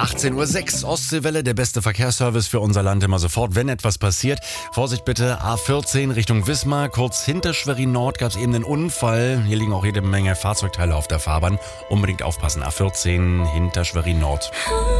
18:06 Uhr, Ostseewelle, der beste Verkehrsservice für unser Land immer sofort, wenn etwas passiert. Vorsicht bitte, A14 Richtung Wismar, kurz hinter Schwerin Nord gab es eben einen Unfall. Hier liegen auch jede Menge Fahrzeugteile auf der Fahrbahn. Unbedingt aufpassen, A14 hinter Schwerin Nord.